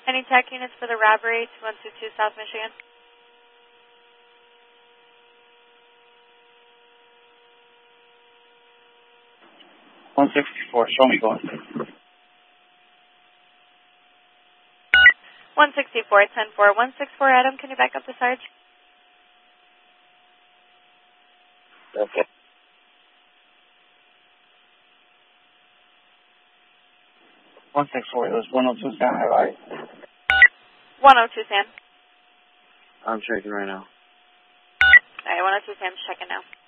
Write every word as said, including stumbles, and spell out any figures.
Any tech units for the robbery to one two two South Michigan? one sixty-four, show me going. one sixty-four, ten four, one six four, Adam, can you back up the Sarge? Okay. one sixty-four, it was one oh two San Highlight. one oh two Sam. I'm checking right now. Alright, one oh two Sam's checking now.